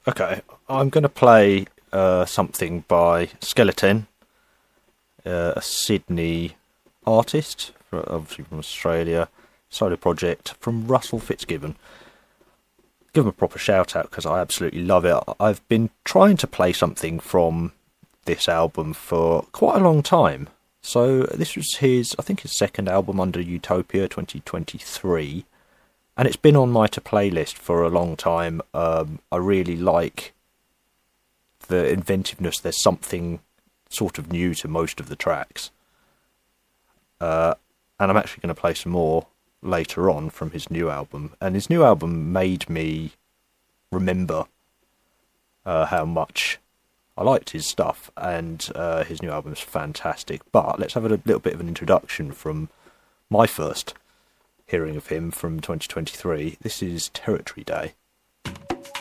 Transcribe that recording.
Okay, I'm going to play something by Skeleton, a Sydney artist, obviously from Australia, solo project from Russell Fitzgibbon. Give him a proper shout out because I absolutely love it. I've been trying to play something from this album for quite a long time. So this was I think his second album under Utopia 2023, and it's been on my to playlist for a long time. I really like the inventiveness. There's something sort of new to most of the tracks, and I'm actually going to play some more later on from his new album. And his new album made me remember how much I liked his stuff, and his new album is fantastic. But let's have a little bit of an introduction from my first hearing of him from 2023. This is Territory Day.